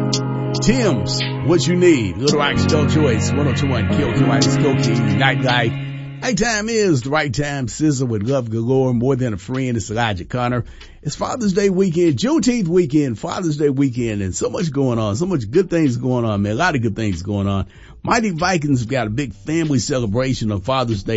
Tim's, what you need. Little Rock Still Choice, 102.1 KOKY, Skokie, Nightlife. Nighttime is the right time. Sizzle with love galore, more than a friend. It's Elijah Connor. It's Father's Day weekend, Juneteenth weekend, Father's Day weekend, and so much going on. So much good things going on, man. A lot of good things going on. Mighty Vikings have got a big family celebration on Father's Day